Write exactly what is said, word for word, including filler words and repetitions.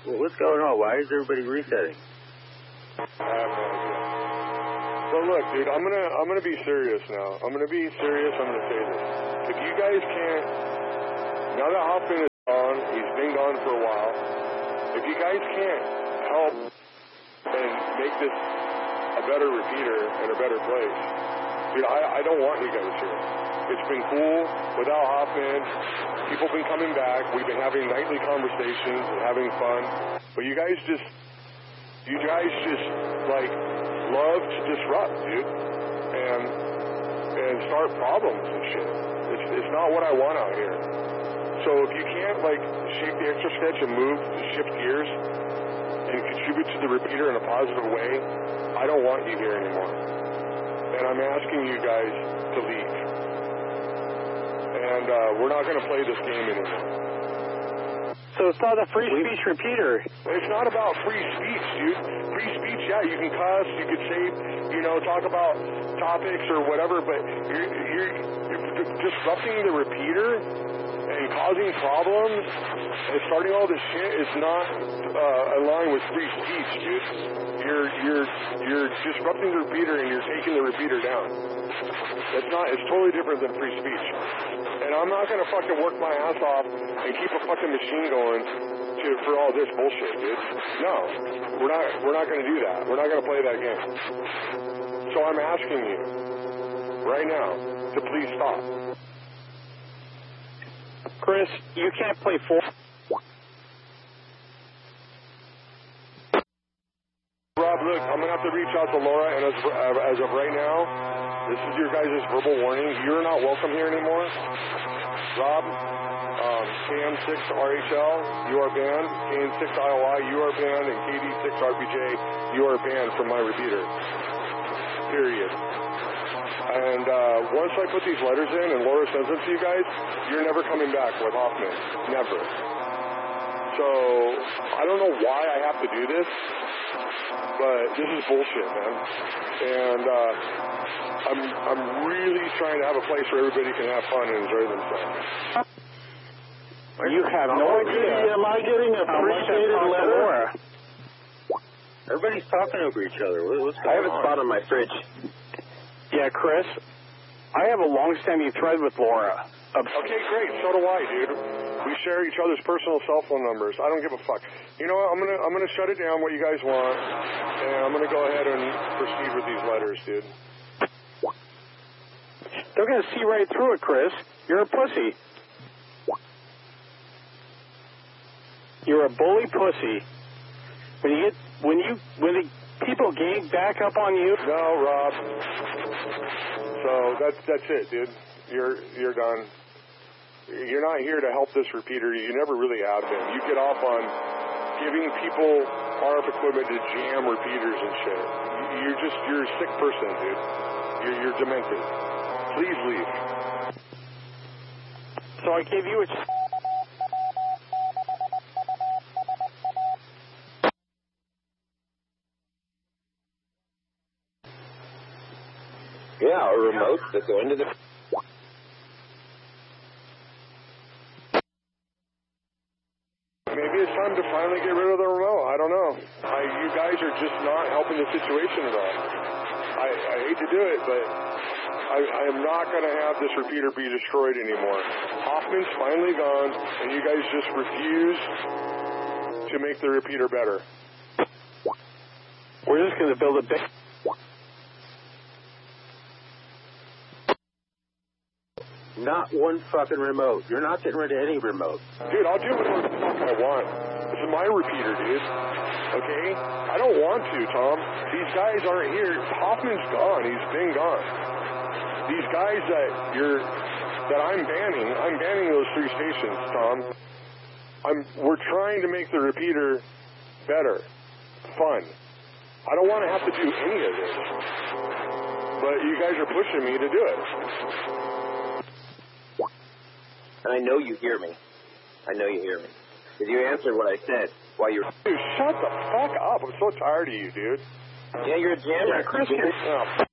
Well, what's going on? Why is everybody resetting? I have no idea. So look, dude, I'm gonna I'm gonna be serious now. I'm gonna be serious. I'm gonna say this. If you guys can't, now that Hoffman is gone, he's been gone for a while. If you guys can't help and make this a better repeater and a better place, dude, I, I don't want you guys here. It's been cool without Hoffman. People have been coming back. We've been having nightly conversations and having fun. But you guys just, you guys just, like, love to disrupt, dude. And and start problems and shit. It's, it's not what I want out here. So if you can't, like, shape the extra sketch and move to shift gears and contribute to the repeater in a positive way, I don't want you here anymore. And I'm asking you guys to leave. And uh, we're not going to play this game anymore. So it's not a free speech repeater. It's not about free speech, dude. Free speech, yeah, you can cuss, you could say, you know, talk about topics or whatever, but you're, you're, you're disrupting the repeater and causing problems and starting all this shit is not uh, aligned with free speech, dude. You're you're you're disrupting the repeater and you're taking the repeater down. It's not. It's totally different than free speech. And I'm not gonna fucking work my ass off and keep a fucking machine going to for all this bullshit, dude. No, we're not. We're not gonna do that. We're not gonna play that game. So I'm asking you right now to please stop. Chris, you can't play four. Rob, look, I'm going to have to reach out to Laura, and as, uh, as of right now, this is your guys' verbal warning. You're not welcome here anymore. Rob, um, K M six R H L, you are banned. K M six I O I, you are banned. And K D six R P J, you are banned from my repeater. Period. And uh, once I put these letters in and Laura sends them to you guys, you're never coming back with Hoffman. Never. So, I don't know why I have to do this, but this is bullshit, man. And uh, I'm I'm really trying to have a place where everybody can have fun and enjoy themselves. You have no idea. Am I getting a appreciated letter? Everybody's talking over each other. What's going on? I have a spot on my fridge. Yeah, Chris, I have a long-standing thread with Laura. Okay, great. So do I, dude. We share each other's personal cell phone numbers. I don't give a fuck. You know what? I'm gonna I'm gonna shut it down. What you guys want, and I'm gonna go ahead and proceed with these letters, dude. They're gonna see right through it, Chris. You're a pussy. You're a bully pussy. When you get when you when the people gang back up on you. No, Rob. So that's that's it, dude. You're you're done. You're not here to help this repeater. You never really have been. You get off on giving people R F equipment to jam repeaters and shit. You're just you're a sick person, dude. You're you're demented. Please leave. So I gave you a. Yeah, a remote that go into the... Maybe it's time to finally get rid of the remote. I don't know. I, you guys are just not helping the situation at all. I, I hate to do it, but I, I am not going to have this repeater be destroyed anymore. Hoffman's finally gone, and you guys just refuse to make the repeater better. We're just going to build a big... Not one fucking remote. You're not getting rid of any remote. Dude, I'll do whatever the fuck I want. This is my repeater, dude. Okay? I don't want to, Tom. These guys aren't here. Hoffman's gone. He's been gone. These guys that you're, that I'm banning, I'm banning those three stations, Tom. I'm, we're trying to make the repeater better, fun. I don't want to have to do any of this. But you guys are pushing me to do it. And I know you hear me. I know you hear me. Because you answered what I said while you're... Dude, shut the fuck up. I'm so tired of you, dude. Yeah, you're a jammer. Yeah, Chris, oh.